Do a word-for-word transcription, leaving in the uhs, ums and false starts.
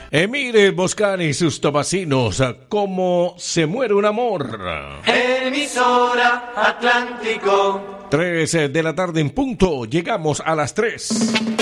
Emire Boscani y sus tomacinos, ¿cómo se muere un amor? Emisora Atlántico. Tres de la tarde en punto, llegamos a las tres.